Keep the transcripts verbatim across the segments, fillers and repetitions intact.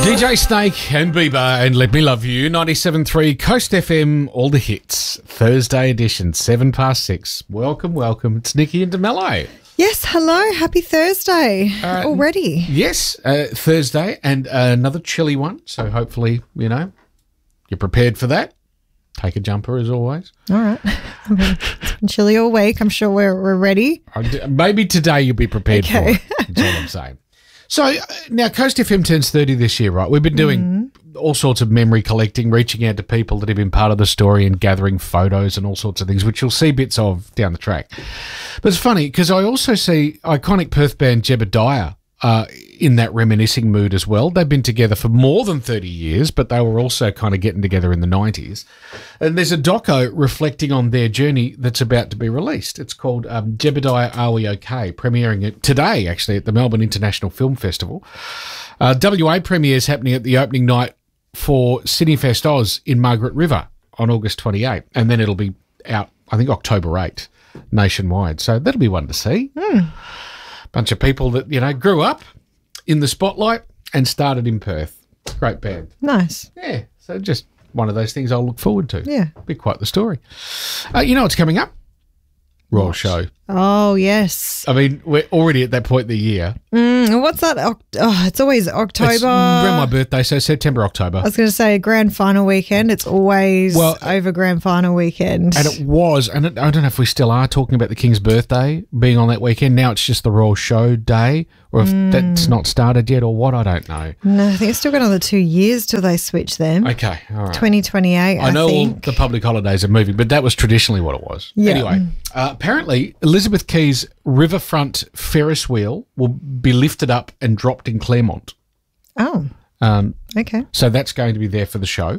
D J Snake and Bieber and Let Me Love You, ninety-seven point three Coast F M, all the hits. Thursday edition, seven past six. Welcome, welcome. It's Nikki and DeMello. Yes, hello. Happy Thursday Uh, already. Yes, uh, Thursday and uh, another chilly one. So hopefully, you know, you're prepared for that. Take a jumper as always. All right. I mean, it's been chilly all week. I'm sure we're, we're ready. Maybe today you'll be prepared Okay. for it. That's all I'm saying. So uh, now Coast F M turns thirty this year, right? We've been doing mm-hmm. all sorts of memory collecting, reaching out to people that have been part of the story and gathering photos and all sorts of things, which you'll see bits of down the track. But it's funny because I also see iconic Perth band Jebediah uh, in that reminiscing mood as well. They've been together for more than thirty years, but they were also kind of getting together in the nineties. And there's a doco reflecting on their journey that's about to be released. It's called um, Jebediah Are We OK? Premiering it today, actually, at the Melbourne International Film Festival. Uh, W A premiere is happening at the opening night for Cinefest Oz in Margaret River on August twenty-eighth. And then it'll be out, I think, October eighth, nationwide. So that'll be one to see. Mm. Bunch of people that, you know, grew up in the spotlight and started in Perth. Great band. Nice. Yeah, so just one of those things I'll look forward to. Yeah. Be quite the story. Uh, you know what's coming up? Royal What? Show. Oh, yes. I mean, we're already at that point in the year. Mm, what's that? Oct- oh, it's always October. It's around my birthday, so September, October. I was going to say grand final weekend. It's always Well, over grand final weekend. And it was, and it, I don't know if we still are talking about the King's birthday being on that weekend. Now it's just the Royal Show day, or if Mm. that's not started yet, or what, I don't know. No, I think it's still got another two years till they switch them. Okay, all right. twenty twenty-eight, I, I know all think. the public holidays are moving, but that was traditionally what it was. Yeah. Anyway, uh, apparently Elizabeth Quay's Riverfront Ferris wheel will be lifted up and dropped in Claremont. Oh, Um, okay. so that's going to be there for the show.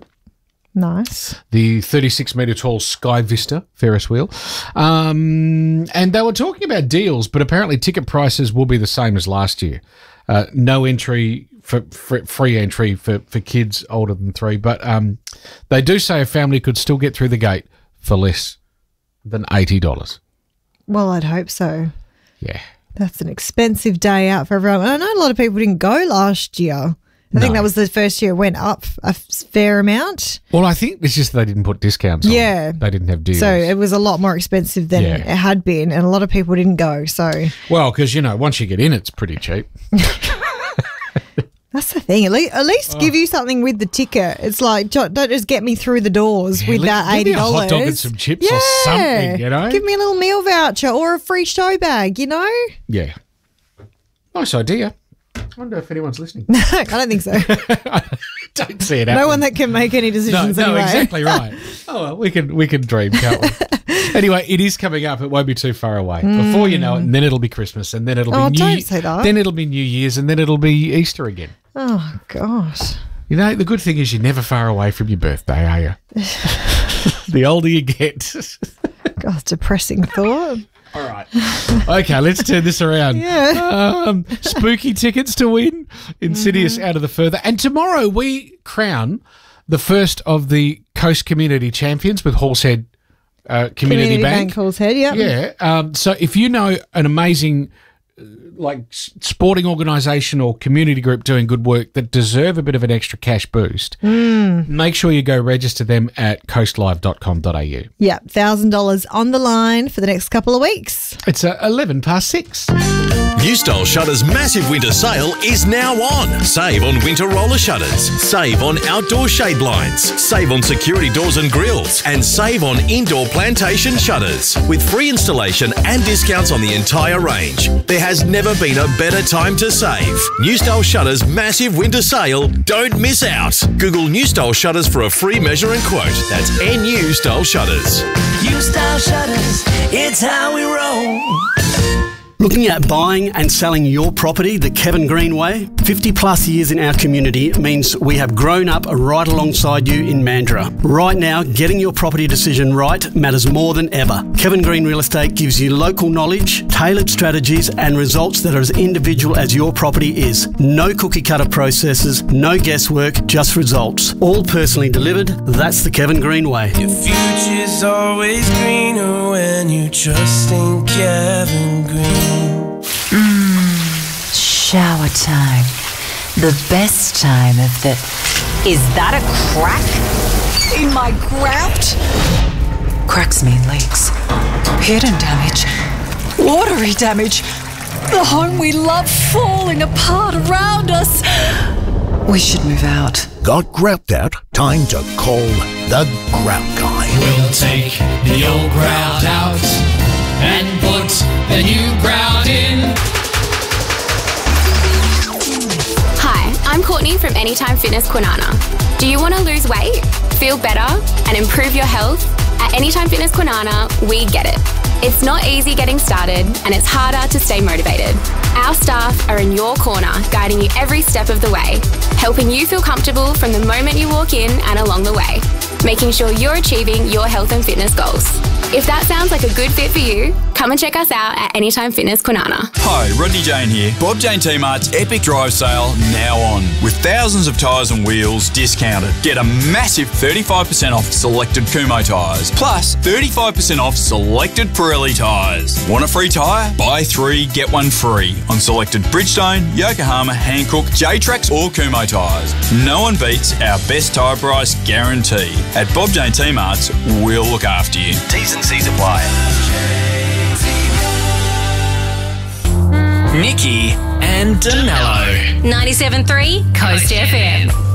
Nice. The thirty-six metre tall Sky Vista Ferris wheel. Um, and they were talking about deals, but apparently ticket prices will be the same as last year. Uh, no entry, for, for free entry for, for kids older than three. But um, they do say a family could still get through the gate for less than eighty dollars. Well, I'd hope so. Yeah. That's an expensive day out for everyone. I know a lot of people didn't go last year. I think No. that was the first year it went up a fair amount. Well, I think it's just they didn't put discounts on. Yeah. They didn't have deals. So it was a lot more expensive than Yeah. it had been, and a lot of people didn't go. So Well, because, you know, once you get in, it's pretty cheap. that's the thing. At least, at least Oh. give you something with the ticket. It's like, don't don't just get me through the doors Yeah, with let- that give me eighty a dollars. hot dog and some chips or something, you know? Give me a little meal voucher or a free show bag, you know? Yeah. Nice idea. I wonder if anyone's listening. I don't think so. Don't see it happen. No one that can make any No, decisions no, anyway. exactly right. Oh, well, we can we can dream, can't we? Anyway, it is coming up. It won't be too far away. Before you know it, and then it'll be Christmas, and then it'll Oh, be New don't say that. Then it'll be New Year's, and then it'll be Easter again. Oh, gosh. You know, the good thing is you're never far away from your birthday, are you? The older you get. God, depressing thought. All right. Okay, let's turn this around. Yeah. Um, spooky tickets to win. Insidious Out of the Further. And tomorrow we crown the first of the Coast Community Champions with Horsehead uh, Community, Community Bank. Bank Halls Head, yeah. Yeah. Um, so if you know an amazing uh, like s- sporting organisation or community group doing good work that deserve a bit of an extra cash boost, make sure you go register them at coastlive dot com dot a u. Yeah, one thousand dollars on the line for the next couple of weeks. It's uh, eleven past six. New Style Shutters' massive winter sale is now on. Save on winter roller shutters. Save on outdoor shade blinds. Save on security doors and grills. And save on indoor plantation shutters. With free installation and discounts on the entire range. There has never been a better time to save. New Style Shutters' massive winter sale. Don't miss out. Google New Style Shutters for a free measure and quote. That's N U Style Shutters. You Style Shutters, it's how we roll. Looking at buying and selling your property the Kevin Green way? fifty plus years in our community means we have grown up right alongside you in Mandurah. Right now, getting your property decision right matters more than ever. Kevin Green Real Estate gives you local knowledge, tailored strategies and results that are as individual as your property is. No cookie cutter processes, no guesswork, just results. All personally delivered. That's the Kevin Green way. Your future's always greener when you trust in Kevin Green. Shower time. The best time of the... Is that a crack in my grout? Cracks mean leaks. Hidden damage. Watery damage. The home we love falling apart around us. We should move out. Got grout out? Time to call the Grout Guy. We'll take the old grout out and put the new grout in. Hi, I'm Courtney from Anytime Fitness Kwinana. Do you want to lose weight, feel better, and improve your health? At Anytime Fitness Kwinana, we get it. It's not easy getting started, and it's harder to stay motivated. Our staff are in your corner, guiding you every step of the way, helping you feel comfortable from the moment you walk in and along the way, making sure you're achieving your health and fitness goals. If that sounds like a good fit for you, come and check us out at Anytime Fitness Kwinana. Hi, Rodney Jane here. Bob Jane T-Mart's Epic Drive Sale now on, with thousands of tyres and wheels discounted. Get a massive thirty-five percent off selected Kumho tyres, plus thirty-five percent off selected Pirelli tyres. Want a free tyre? Buy three, get one free on selected Bridgestone, Yokohama, Hankook, J-Trax or Kumho tyres. No one beats our best tyre price guarantee. At Bob Jane T-Mart's, we'll look after you. T's and C's apply. Nikki and Danello. ninety-seven point three Coast F M.